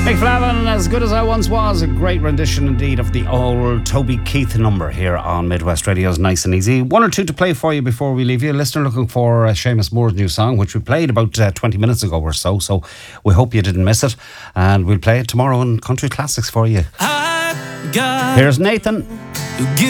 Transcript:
Mick Flavin, As Good As I Once Was, a great rendition indeed of the old Toby Keith number here on Midwest Radio's Nice and Easy. One or two to play for you before we leave you. A listener looking for Seamus Moore's new song, which we played about 20 minutes ago or so we hope you didn't miss it, and we'll play it tomorrow in Country Classics for you. Here's Nathan.